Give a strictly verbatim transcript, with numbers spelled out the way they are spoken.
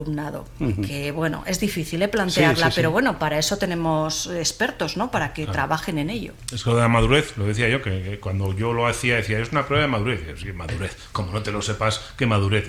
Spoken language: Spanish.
alumnado, que bueno, es difícil ¿eh? plantearla, sí, sí, sí. pero bueno, para eso tenemos expertos, ¿no? Para que claro. trabajen en ello. Es que lo de la madurez, lo decía yo, que, que cuando yo lo hacía, decía, es una prueba de madurez. Y yo, sí, madurez, como no te lo sepas, ¿qué madurez?